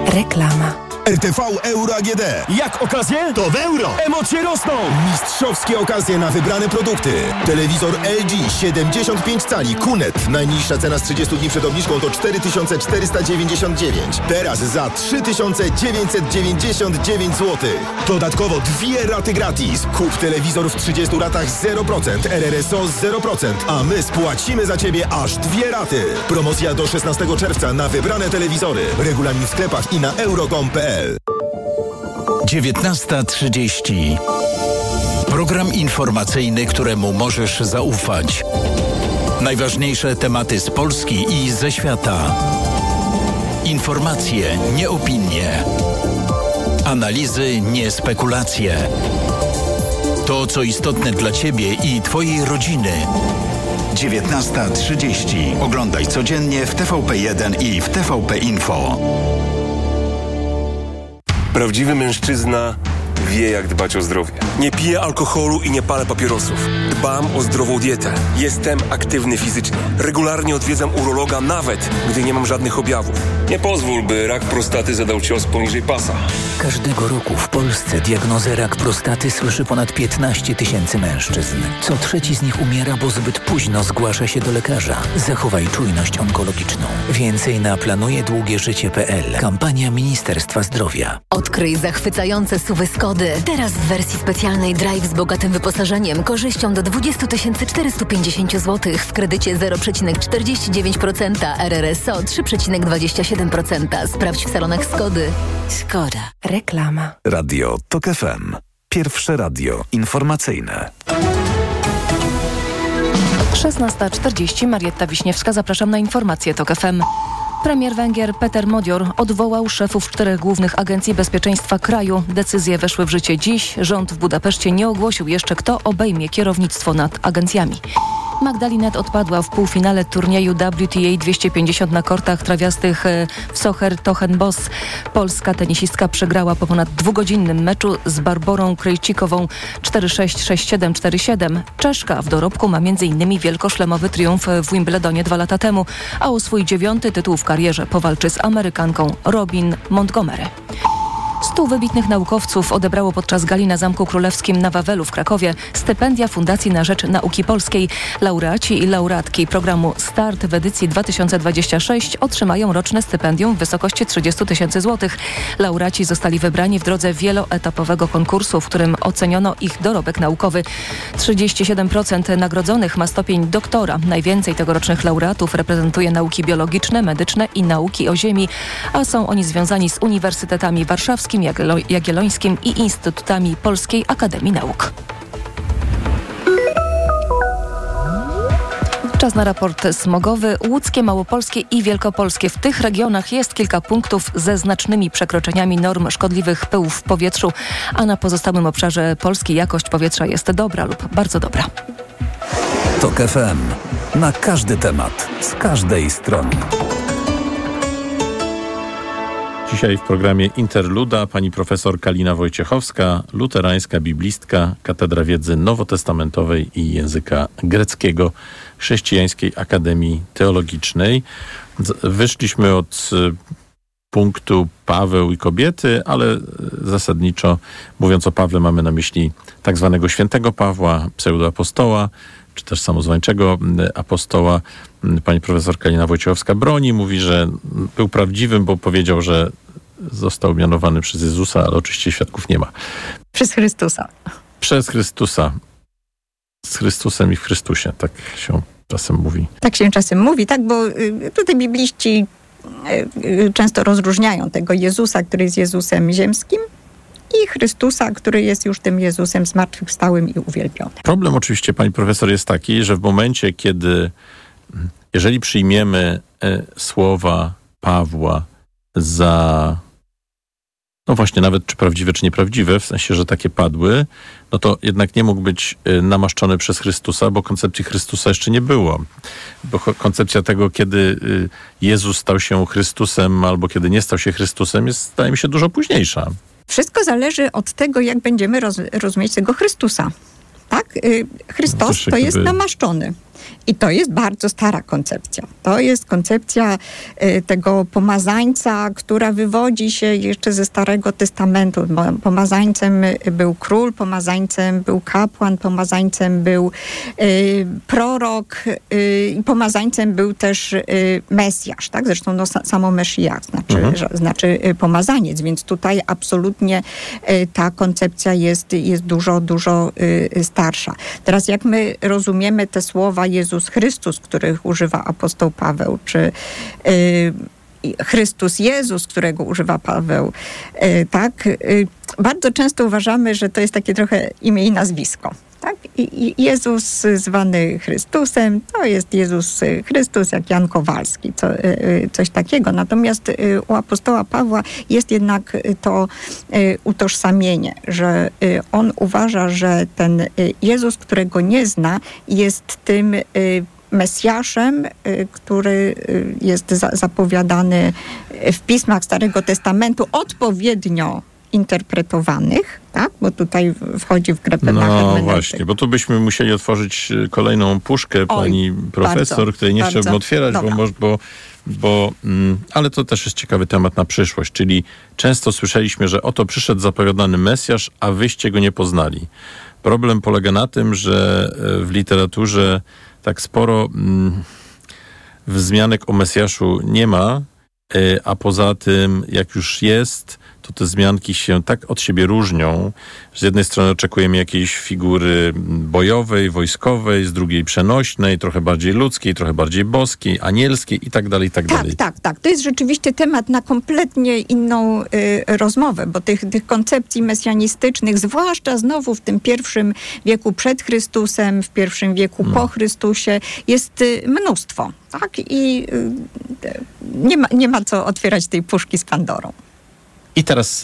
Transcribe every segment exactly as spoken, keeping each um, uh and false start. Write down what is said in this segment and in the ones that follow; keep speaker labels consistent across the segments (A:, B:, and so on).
A: Reklama.
B: R T V Euro A G D.
C: Jak okazje?
B: To w euro!
C: Emocje rosną!
B: Mistrzowskie okazje na wybrane produkty. Telewizor L G siedemdziesiąt pięć cali Q N E T. Najniższa cena z trzydziestu dni przed obniżką to cztery tysiące czterysta dziewięćdziesiąt dziewięć. Teraz za trzy tysiące dziewięćset dziewięćdziesiąt dziewięć złotych. Dodatkowo dwie raty gratis. Kup telewizor w trzydziestu ratach zero procent, R R S O zero procent, a my spłacimy za Ciebie aż dwie raty. Promocja do szesnastego czerwca na wybrane telewizory. Regulamin w sklepach i na euro kropka com kropka p l.
D: dziewiętnasta trzydzieści. Program informacyjny, któremu możesz zaufać. Najważniejsze tematy z Polski i ze świata. Informacje, nie opinie. Analizy, nie spekulacje. To, co istotne dla Ciebie i Twojej rodziny. dziewiętnasta trzydzieści. Oglądaj codziennie w T V P jeden i w T V P Info.
E: Prawdziwy mężczyzna wie, jak dbać o zdrowie. Nie piję alkoholu i nie palę papierosów. Dbam o zdrową dietę. Jestem aktywny fizycznie. Regularnie odwiedzam urologa, nawet gdy nie mam żadnych objawów. Nie pozwól, by rak prostaty zadał cios poniżej pasa.
F: Każdego roku w Polsce diagnozę rak prostaty słyszy ponad piętnaście tysięcy mężczyzn. Co trzeci z nich umiera, bo zbyt późno zgłasza się do lekarza. Zachowaj czujność onkologiczną. Więcej na planuje długie życie kropka p l. Kampania Ministerstwa Zdrowia.
G: Odkryj zachwycające suwy Skody. Teraz w wersji specjalnej Drive z bogatym wyposażeniem, korzyścią do dwadzieścia tysięcy czterysta pięćdziesiąt złotych w kredycie zero przecinek czterdzieści dziewięć procent, R R S O trzy przecinek dwadzieścia siedem procent. Sprawdź w salonach Skody. Skoda.
A: Reklama.
H: Radio Tok F M. Pierwsze radio informacyjne.
I: szesnasta czterdzieści. Marietta Wiśniewska. Zapraszam na informacje Tok F M. Premier Węgier Peter Modior odwołał szefów czterech głównych agencji bezpieczeństwa kraju. Decyzje weszły w życie dziś. Rząd w Budapeszcie nie ogłosił jeszcze, kto obejmie kierownictwo nad agencjami. Magdalinet odpadła w półfinale turnieju W T A dwieście pięćdziesiąt na kortach trawiastych w Socher-Tochenboss. Polska tenisistka przegrała po ponad dwugodzinnym meczu z Barborą Krejcikową cztery sześć, sześć siedem, cztery siedem. Czeszka w dorobku ma między innymi wielkoszlemowy triumf w Wimbledonie dwa lata temu, a o swój dziewiąty tytuł w karierze powalczy z Amerykanką Robin Montgomery. Stu wybitnych naukowców odebrało podczas gali na Zamku Królewskim na Wawelu w Krakowie stypendia Fundacji na Rzecz Nauki Polskiej. Laureaci i laureatki programu START w edycji dwa tysiące dwudziestej szóstej otrzymają roczne stypendium w wysokości trzydzieści tysięcy złotych. Laureaci zostali wybrani w drodze wieloetapowego konkursu, w którym oceniono ich dorobek naukowy. trzydzieści siedem procent nagrodzonych ma stopień doktora. Najwięcej tegorocznych laureatów reprezentuje nauki biologiczne, medyczne i nauki o ziemi, a są oni związani z uniwersytetami warszawskimi, Jagiellońskim i Instytutami Polskiej Akademii Nauk. Czas na raport smogowy. Łódzkie, Małopolskie i Wielkopolskie. W tych regionach jest kilka punktów ze znacznymi przekroczeniami norm szkodliwych pyłów w powietrzu, a na pozostałym obszarze Polski jakość powietrza jest dobra lub bardzo dobra.
H: Tok F M. Na każdy temat, z każdej strony.
J: Dzisiaj w programie Interluda pani profesor Kalina Wojciechowska, luterańska biblistka, Katedra Wiedzy Nowotestamentowej i Języka Greckiego Chrześcijańskiej Akademii Teologicznej. Wyszliśmy od punktu Paweł i kobiety, ale zasadniczo mówiąc o Pawle mamy na myśli tak zwanego świętego Pawła, pseudoapostoła, czy też samozwańczego apostoła. Pani profesor Kalina Wojciechowska broni, mówi, że był prawdziwym, bo powiedział, że został mianowany przez Jezusa, ale oczywiście świadków nie ma.
K: Przez Chrystusa.
J: Przez Chrystusa. Z Chrystusem i w Chrystusie, tak się czasem mówi.
K: Tak się czasem mówi, tak, bo tutaj bibliści często rozróżniają tego Jezusa, który jest Jezusem ziemskim, i Chrystusa, który jest już tym Jezusem zmartwychwstałym i uwielbionym.
J: Problem oczywiście, pani profesor, jest taki, że w momencie, kiedy jeżeli przyjmiemy e, słowa Pawła za, no właśnie, nawet czy prawdziwe, czy nieprawdziwe, w sensie, że takie padły, no to jednak nie mógł być e, namaszczony przez Chrystusa, bo koncepcji Chrystusa jeszcze nie było. Bo koncepcja tego, kiedy e, Jezus stał się Chrystusem, albo kiedy nie stał się Chrystusem, jest, zdaje mi się, dużo późniejsza.
K: Wszystko zależy od tego, jak będziemy roz, rozumieć tego Chrystusa. Tak? Chrystus to jest namaszczony. I to jest bardzo stara koncepcja. To jest koncepcja y, tego pomazańca, która wywodzi się jeszcze ze Starego Testamentu. Pomazańcem był król, pomazańcem był kapłan, pomazańcem był y, prorok i y, pomazańcem był też y, Mesjasz, tak? Zresztą no, samo Meszyjach znaczy, mhm. że, znaczy y, pomazaniec, więc tutaj absolutnie y, ta koncepcja jest, jest dużo, dużo y, starsza. Teraz jak my rozumiemy te słowa Jezus Chrystus, których używa apostoł Paweł, czy y, Chrystus Jezus, którego używa Paweł, y, tak? Y, bardzo często uważamy, że to jest takie trochę imię i nazwisko. Tak? I Jezus zwany Chrystusem, to jest Jezus Chrystus, jak Jan Kowalski, co, coś takiego. Natomiast u apostoła Pawła jest jednak to utożsamienie, że on uważa, że ten Jezus, którego nie zna, jest tym Mesjaszem, który jest zapowiadany w pismach Starego Testamentu odpowiednio interpretowanych, tak? Bo tutaj wchodzi w grę pewna
J: No właśnie, bo tu byśmy musieli otworzyć kolejną puszkę Oj, pani profesor, bardzo, której nie bardzo. chciałbym otwierać, Dobra. bo, bo, bo mm, ale to też jest ciekawy temat na przyszłość, czyli często słyszeliśmy, że oto przyszedł zapowiadany Mesjasz, a wyście go nie poznali. Problem polega na tym, że w literaturze tak sporo mm, wzmianek o Mesjaszu nie ma, a poza tym, jak już jest, to te wzmianki się tak od siebie różnią, że z jednej strony oczekujemy jakiejś figury bojowej, wojskowej, z drugiej przenośnej, trochę bardziej ludzkiej, trochę bardziej boskiej, anielskiej i tak dalej, i tak dalej.
K: Tak, tak, tak. To jest rzeczywiście temat na kompletnie inną y, rozmowę, bo tych, tych koncepcji mesjanistycznych, zwłaszcza znowu w tym pierwszym wieku przed Chrystusem, w pierwszym wieku no. po Chrystusie, jest y, mnóstwo. Tak? I y, nie ma, nie ma co otwierać tej puszki z Pandorą.
J: I teraz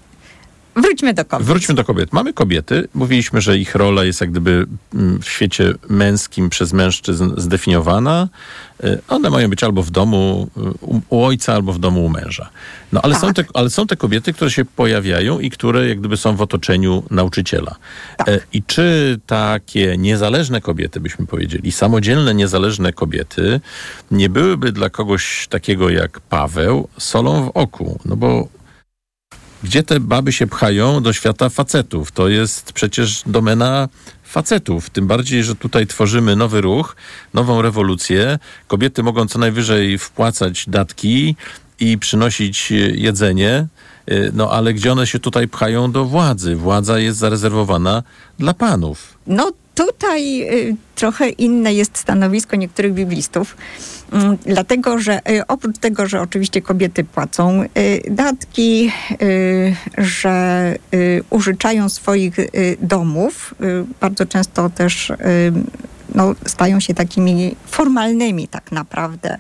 K: wróćmy do kobiet.
J: Wróćmy do kobiet. Mamy kobiety. Mówiliśmy, że ich rola jest jak gdyby w świecie męskim przez mężczyzn zdefiniowana. One mają być albo w domu u, u ojca, albo w domu u męża. No ale, tak. są te, ale są te kobiety, które się pojawiają i które jak gdyby są w otoczeniu nauczyciela. Tak. I czy takie niezależne kobiety, byśmy powiedzieli, samodzielne, niezależne kobiety nie byłyby dla kogoś takiego jak Paweł solą w oku? No bo gdzie te baby się pchają do świata facetów? To jest przecież domena facetów. Tym bardziej, że tutaj tworzymy nowy ruch, nową rewolucję. Kobiety mogą co najwyżej wpłacać datki i przynosić jedzenie, no ale gdzie one się tutaj pchają do władzy? Władza jest zarezerwowana dla panów.
K: No tutaj y, trochę inne jest stanowisko niektórych biblistów, y, dlatego, że y, oprócz tego, że oczywiście kobiety płacą y, datki, y, że y, użyczają swoich y, domów, y, bardzo często też y, no, stają się takimi formalnymi tak naprawdę,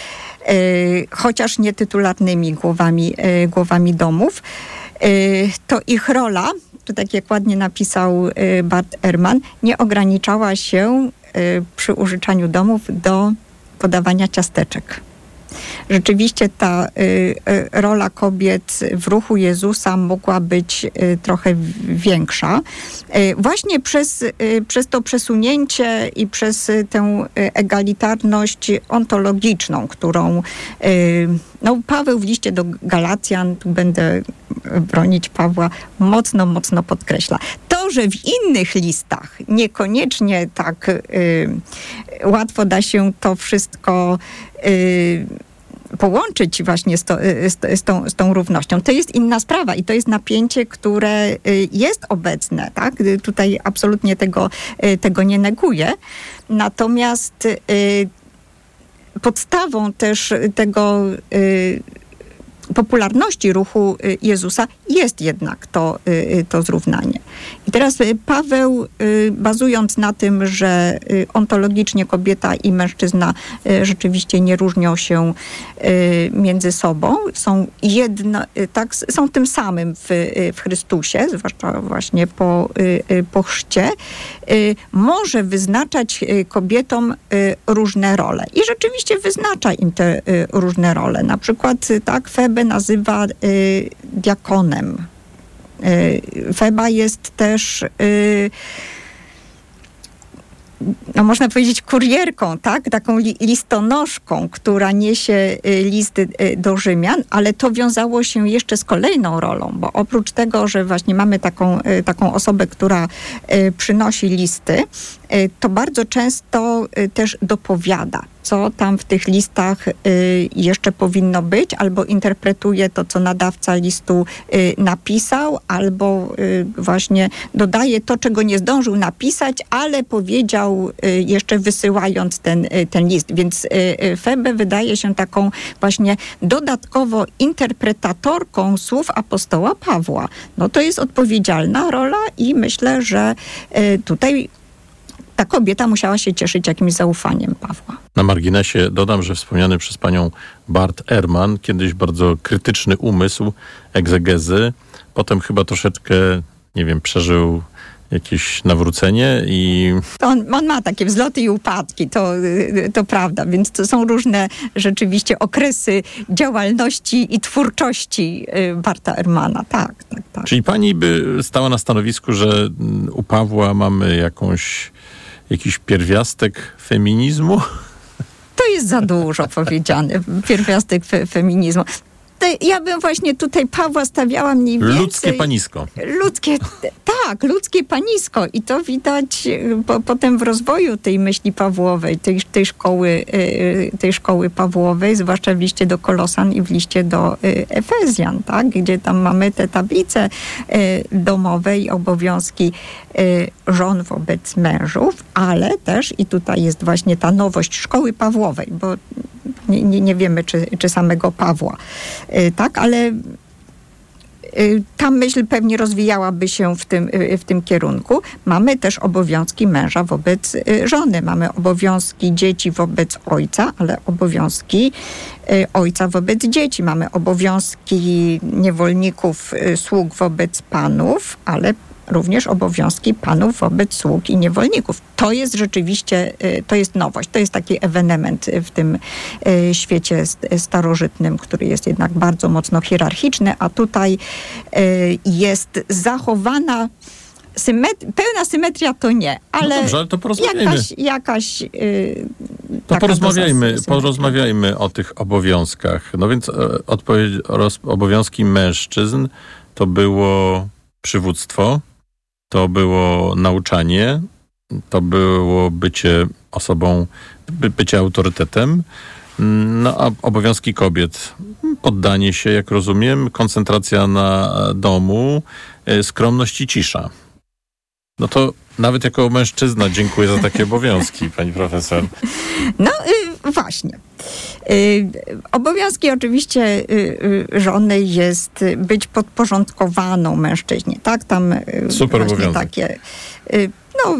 K: y, chociaż nietytularnymi głowami, y, głowami domów, y, to ich rola, to tak jak ładnie napisał Bart Ehrman, nie ograniczała się przy użyczaniu domów do podawania ciasteczek. Rzeczywiście ta y, rola kobiet w ruchu Jezusa mogła być y, trochę większa. Y, właśnie przez, y, przez to przesunięcie i przez y, tę egalitarność ontologiczną, którą y, no, Paweł w liście do Galacjan, tu będę bronić Pawła, mocno, mocno podkreśla. To, że w innych listach niekoniecznie tak y, łatwo da się to wszystko y, połączyć właśnie z, to, z, z, tą, z tą równością. To jest inna sprawa i to jest napięcie, które jest obecne, tak? Tutaj absolutnie tego, tego nie neguję. Natomiast y, podstawą też tego y, popularności ruchu Jezusa jest jednak to, to zrównanie. I teraz Paweł, bazując na tym, że ontologicznie kobieta i mężczyzna rzeczywiście nie różnią się między sobą, są jedno, tak, są tym samym w, w Chrystusie, zwłaszcza właśnie po, po chrzcie, może wyznaczać kobietom różne role. I rzeczywiście wyznacza im te różne role. Na przykład tak, Febę nazywa y, diakonem. Y, Feba jest też y, no można powiedzieć kurierką, tak? Taką li, listonoszką, która niesie list do Rzymian, ale to wiązało się jeszcze z kolejną rolą, bo oprócz tego, że właśnie mamy taką, taką osobę, która przynosi listy, to bardzo często też dopowiada, co tam w tych listach jeszcze powinno być, albo interpretuje to, co nadawca listu napisał, albo właśnie dodaje to, czego nie zdążył napisać, ale powiedział jeszcze wysyłając ten, ten list. Więc Febe wydaje się taką właśnie dodatkowo interpretatorką słów apostoła Pawła. No to jest odpowiedzialna rola i myślę, że tutaj ta kobieta musiała się cieszyć jakimś zaufaniem Pawła.
J: Na marginesie dodam, że wspomniany przez panią Bart Ehrman, kiedyś bardzo krytyczny umysł egzegezy, potem chyba troszeczkę, nie wiem, przeżył jakieś nawrócenie i...
K: To on, on ma takie wzloty i upadki, to, to prawda, więc to są różne rzeczywiście okresy działalności i twórczości Barta Ehrmana, tak, tak, tak.
J: Czyli pani by stała na stanowisku, że u Pawła mamy jakąś, jakiś pierwiastek feminizmu?
K: To jest za dużo powiedziane, pierwiastek fe, feminizmu. Ja bym właśnie tutaj Pawła stawiała mniej więcej...
J: Ludzkie panisko.
K: Ludzkie, tak, ludzkie panisko. I to widać po, potem w rozwoju tej myśli Pawłowej, tej, tej, szkoły, tej szkoły Pawłowej, zwłaszcza w liście do Kolosan i w liście do Efezjan, tak? Gdzie tam mamy te tablice domowe i obowiązki żon wobec mężów, ale też, i tutaj jest właśnie ta nowość szkoły Pawłowej, bo nie, nie, nie wiemy, czy, czy samego Pawła, tak, ale ta myśl pewnie rozwijałaby się w tym, w tym kierunku. Mamy też obowiązki męża wobec żony, mamy obowiązki dzieci wobec ojca, ale obowiązki ojca wobec dzieci. Mamy obowiązki niewolników, sług wobec panów, ale również obowiązki panów wobec sług i niewolników. To jest rzeczywiście, to jest nowość, to jest taki ewenement w tym świecie starożytnym, który jest jednak bardzo mocno hierarchiczny, a tutaj jest zachowana symetria, pełna symetria to nie, ale,
J: no dobrze, ale to porozmawiajmy.
K: jakaś, jakaś yy,
J: to porozmawiajmy, porozmawiajmy o tych obowiązkach. No więc odpowiedź, roz, obowiązki mężczyzn to było przywództwo, to było nauczanie, to było bycie osobą, by, bycie autorytetem, no a obowiązki kobiet, poddanie się, jak rozumiem, koncentracja na domu, skromność i cisza. No to nawet jako mężczyzna dziękuję za takie obowiązki, pani profesor.
K: No y, właśnie. Y, obowiązki oczywiście y, y, żony jest być podporządkowaną mężczyźnie, tak? Tam y,
J: super obowiązek.
K: Takie, y, no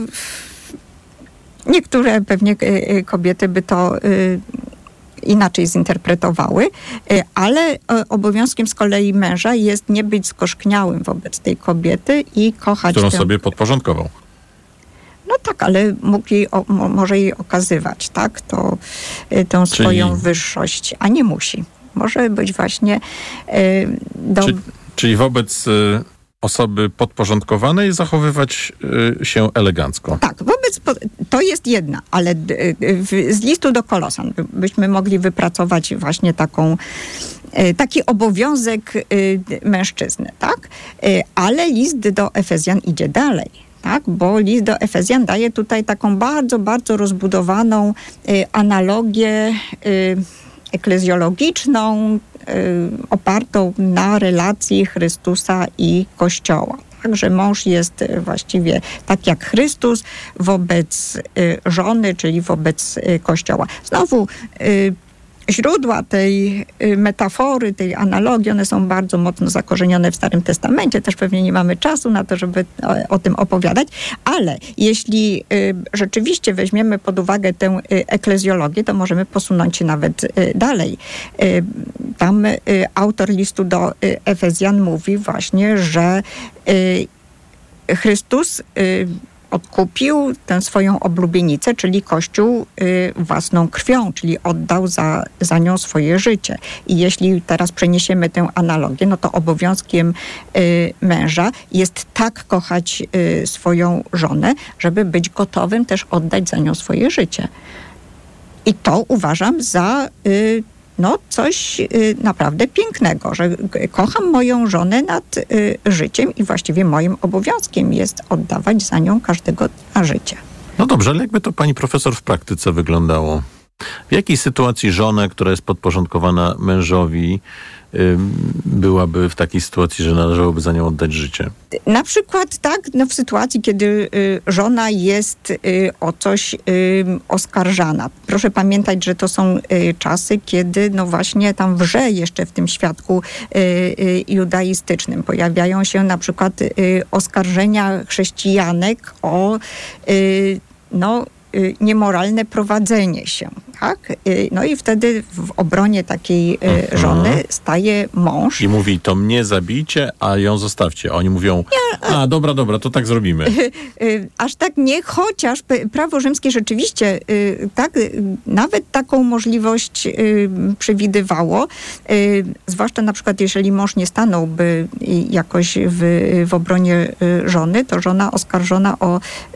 K: niektóre pewnie y, kobiety by to y, inaczej zinterpretowały, ale obowiązkiem z kolei męża jest nie być skoszkniałym wobec tej kobiety i kochać
J: którą
K: tę...
J: sobie podporządkował.
K: No tak, ale mógł jej, o, może jej okazywać, tak, to, tę swoją czyli... wyższość, a nie musi. Może być właśnie... Yy, do...
J: Czy, czyli wobec y, osoby podporządkowanej zachowywać y, się elegancko.
K: Tak, wobec... To jest jedna, ale y, y, z listu do Kolosan byśmy mogli wypracować właśnie taką taki obowiązek y, mężczyzny, tak? Y, ale list do Efezjan idzie dalej. Tak, bo list do Efezjan daje tutaj taką bardzo, bardzo rozbudowaną y, analogię y, eklezjologiczną, y, opartą na relacji Chrystusa i Kościoła. Także mąż jest właściwie tak jak Chrystus wobec y, żony, czyli wobec y, Kościoła. Znowu y, źródła tej metafory, tej analogii, one są bardzo mocno zakorzenione w Starym Testamencie. Też pewnie nie mamy czasu na to, żeby o, o tym opowiadać, ale jeśli y, rzeczywiście weźmiemy pod uwagę tę y, eklezjologię, to możemy posunąć się nawet y, dalej. Y, tam y, autor listu do y, Efezjan mówi właśnie, że y, Chrystus y, odkupił tę swoją oblubienicę, czyli Kościół y, własną krwią, czyli oddał za, za nią swoje życie. I jeśli teraz przeniesiemy tę analogię, no to obowiązkiem y, męża jest tak kochać y, swoją żonę, żeby być gotowym też oddać za nią swoje życie. I to uważam za y, no, coś y, naprawdę pięknego, że kocham moją żonę nad y, życiem i właściwie moim obowiązkiem jest oddawać za nią każdego dnia życia.
J: No dobrze, ale jakby to pani profesor w praktyce wyglądało? W jakiej sytuacji żona, która jest podporządkowana mężowi, y, byłaby w takiej sytuacji, że należałoby za nią oddać życie?
K: Na przykład tak, no w sytuacji, kiedy y, żona jest y, o coś y, oskarżana. Proszę pamiętać, że to są y, czasy, kiedy no właśnie tam wrze jeszcze w tym świadku y, y, judaistycznym. Pojawiają się na przykład y, oskarżenia chrześcijanek o y, no niemoralne prowadzenie się, tak? No i wtedy w obronie takiej mhm. żony staje mąż.
J: I mówi, to mnie zabijcie, a ją zostawcie. A oni mówią, nie, a dobra, dobra, to tak zrobimy.
K: Aż tak nie, chociaż prawo rzymskie rzeczywiście tak, nawet taką możliwość przewidywało, zwłaszcza na przykład jeżeli mąż nie stanąłby jakoś w, w obronie żony, to żona oskarżona o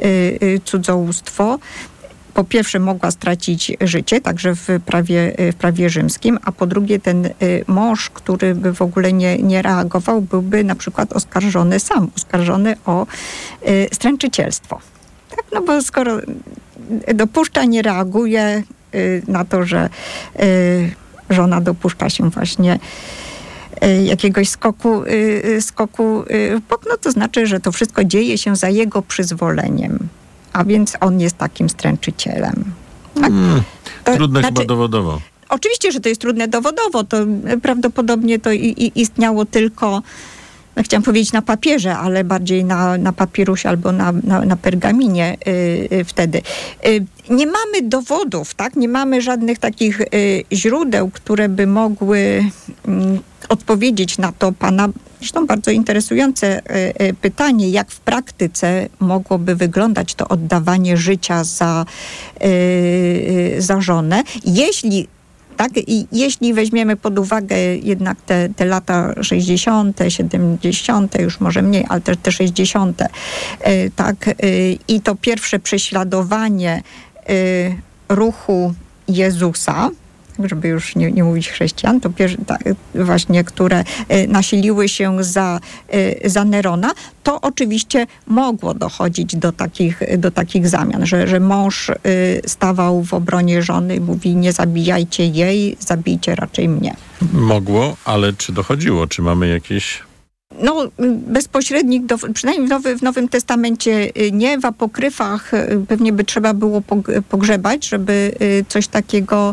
K: cudzołóstwo po pierwsze mogła stracić życie, także w prawie, w prawie rzymskim, a po drugie ten mąż, który by w ogóle nie, nie reagował, byłby na przykład oskarżony sam, oskarżony o y, stręczycielstwo. Tak, no bo skoro dopuszcza, nie reaguje y, na to, że y, żona dopuszcza się właśnie y, jakiegoś skoku, y, skoku y, w bok, no to znaczy, że to wszystko dzieje się za jego przyzwoleniem. A więc on jest takim stręczycielem. Tak?
J: Hmm,
K: to,
J: trudne
K: znaczy,
J: chyba dowodowo.
K: Oczywiście, że to jest trudne dowodowo. To prawdopodobnie to i, i istniało tylko, no chciałam powiedzieć na papierze, ale bardziej na, na papirusie albo na, na, na pergaminie y, y, wtedy. Y, nie mamy dowodów, tak? Nie mamy żadnych takich y, źródeł, które by mogły y, odpowiedzieć na to pana, zresztą bardzo interesujące y, y, pytanie, jak w praktyce mogłoby wyglądać to oddawanie życia za, y, y, za żonę. Jeśli Tak, i jeśli weźmiemy pod uwagę jednak te, te lata sześćdziesiąte, siedemdziesiąte, już może mniej, ale też te sześćdziesiąte, tak, i to pierwsze prześladowanie ruchu Jezusa, żeby już nie, nie mówić chrześcijan, to pierwsze, tak, właśnie, które nasiliły się za, za Nerona, to oczywiście mogło dochodzić do takich, do takich zamian, że, że mąż stawał w obronie żony i mówi, nie zabijajcie jej, zabijcie raczej mnie.
J: Mogło, ale czy dochodziło? Czy mamy jakieś...
K: No, bezpośrednich, do, przynajmniej w, Nowy, w Nowym Testamencie nie, w apokryfach pewnie by trzeba było pogrzebać, żeby coś takiego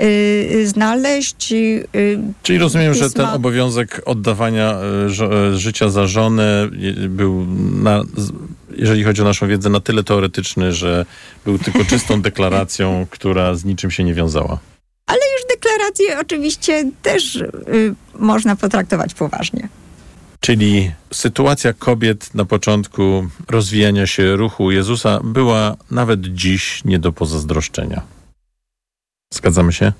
K: znaleźć.
J: Czyli rozumiem, Pisma... że ten obowiązek oddawania życia za żonę był, na, jeżeli chodzi o naszą wiedzę, na tyle teoretyczny, że był tylko czystą deklaracją, która z niczym się nie wiązała.
K: Ale już deklaracje oczywiście też y, można potraktować poważnie.
J: Czyli sytuacja kobiet na początku rozwijania się ruchu Jezusa była nawet dziś nie do pozazdroszczenia. Zgadzamy się?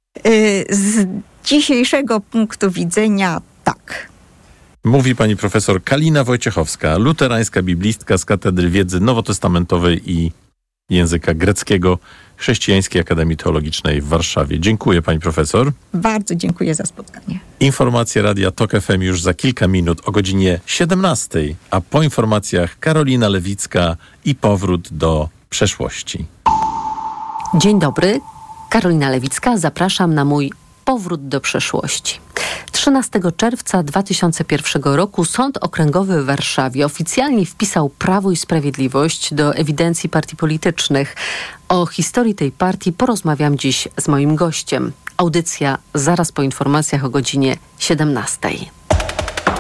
K: Z dzisiejszego punktu widzenia tak.
J: Mówi pani profesor Kalina Wojciechowska, luterańska biblistka z Katedry Wiedzy Nowotestamentowej i Języka Greckiego Chrześcijańskiej Akademii Teologicznej w Warszawie. Dziękuję pani profesor.
K: Bardzo dziękuję za spotkanie.
J: Informacje Radia Tok F M już za kilka minut o godzinie siedemnastej, a po informacjach Karolina Lewicka i powrót do przeszłości.
A: Dzień dobry, Karolina Lewicka. Zapraszam na mój powrót do przeszłości. trzynastego czerwca dwa tysiące pierwszego roku Sąd Okręgowy w Warszawie oficjalnie wpisał Prawo i Sprawiedliwość do ewidencji partii politycznych. O historii tej partii porozmawiam dziś z moim gościem. Audycja zaraz po informacjach o godzinie siedemnastej.